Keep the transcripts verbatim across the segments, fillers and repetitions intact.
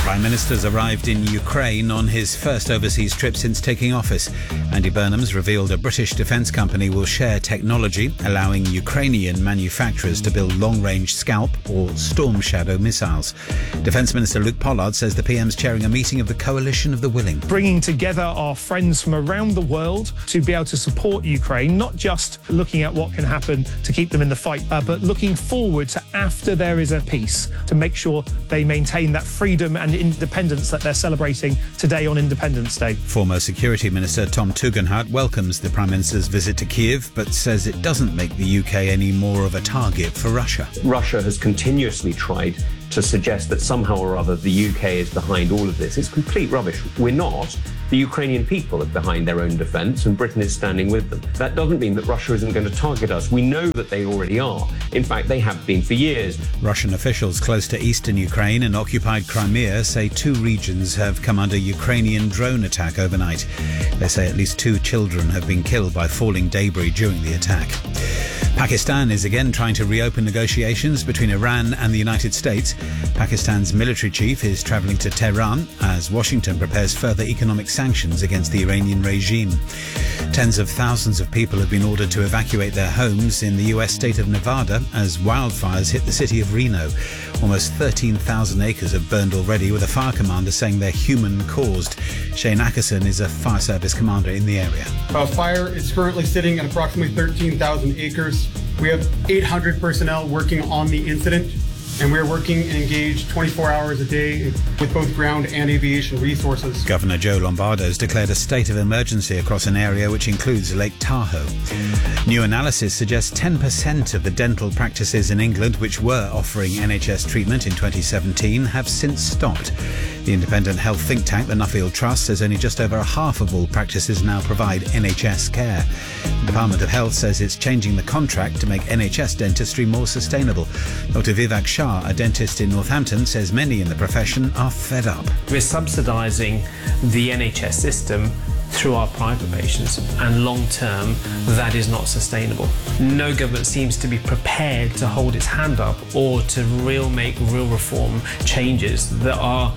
Prime Minister's arrived in Ukraine on his first overseas trip since taking office. Andy Burnham's revealed a British defence company will share technology, allowing Ukrainian manufacturers to build long-range Scalp or Storm Shadow missiles. Defence Minister Luke Pollard says the P M's chairing a meeting of the Coalition of the Willing. Bringing together our friends from around the world to be able to support Ukraine, not just looking at what can happen to keep them in the fight, uh, but looking forward to after there is a peace, to make sure they maintain that freedom and independence that they're celebrating today on Independence Day. Former Security Minister Tom Tugendhat welcomes the Prime Minister's visit to Kyiv, but says it doesn't make the U K any more of a target for Russia. Russia has continuously tried to suggest that somehow or other the U K is behind all of this. It's complete rubbish. We're not. The Ukrainian people are behind their own defence and Britain is standing with them. That doesn't mean that Russia isn't going to target us. We know that they already are. In fact, they have been for years. Russian officials close to eastern Ukraine and occupied Crimea say two regions have come under Ukrainian drone attack overnight. They say at least two children have been killed by falling debris during the attack. Pakistan is again trying to reopen negotiations between Iran and the United States. Pakistan's military chief is travelling to Tehran as Washington prepares further economic sanctions against the Iranian regime. Tens of thousands of people have been ordered to evacuate their homes in the U S state of Nevada as wildfires hit the city of Reno. Almost thirteen thousand acres have burned already, with a fire commander saying they're human-caused. Shane Ackerson is a fire service commander in the area. Uh, fire is currently sitting at approximately thirteen thousand acres. We have eight hundred personnel working on the incident, and we're working and engaged twenty-four hours a day with both ground and aviation resources. Governor Joe Lombardo has declared a state of emergency across an area which includes Lake Tahoe. New analysis suggests ten percent of the dental practices in England which were offering N H S treatment in twenty seventeen have since stopped. The independent health think tank, the Nuffield Trust, says only just over half of all practices now provide N H S care. The Department of Health says it's changing the contract to make N H S dentistry more sustainable. Doctor Vivek Shah, a dentist in Northampton, says many in the profession are fed up. We're subsidising the N H S system through our private patients, and long term that is not sustainable. No government seems to be prepared to hold its hand up or to real make real reform changes that are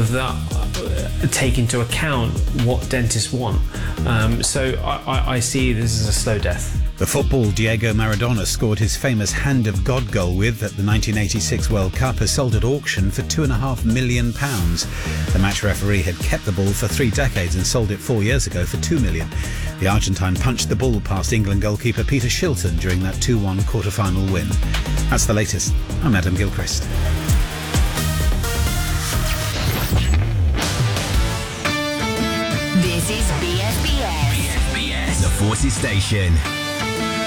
that take into account what dentists want. Um, so I, I, I see this as a slow death. The football Diego Maradona scored his famous Hand of God goal with at the nineteen eighty-six World Cup has sold at auction for two and a half million pounds. The match referee had kept the ball for three decades and sold it four years ago for two million. The Argentine punched the ball past England goalkeeper Peter Shilton during that two one quarter-final win. That's the latest. I'm Adam Gilchrist. This is B S B S. B S B S, the Forces Station.